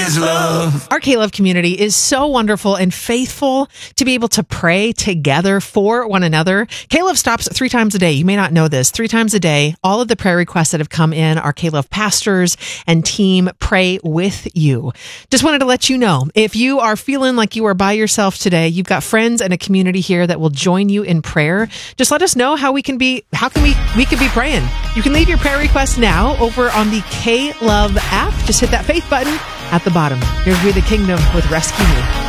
is love. Our K-Love community is so wonderful and faithful to be able to pray together for one another. K-Love stops 3 times a day. You may not know this. 3 times a day, all of the prayer requests that have come in, our K-Love pastors and team pray with you. Just wanted to let you know, if you are feeling like you are by yourself today, you've got friends and a community here that will join you in prayer. Just let us know how we can be praying. You can leave your prayer request now over on the K-Love app. Just hit that faith button at the bottom. Here's We the Kingdom with Rescue Me.